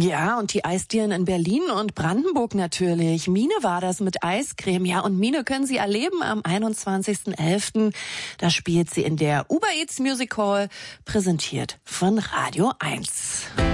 Ja, und die Eisdielen in Berlin und Brandenburg natürlich. Mine war das mit Eiscreme. Ja, und Mine können Sie erleben am 21.11. Da spielt sie in der Uber Eats Music Hall, präsentiert von Radio 1.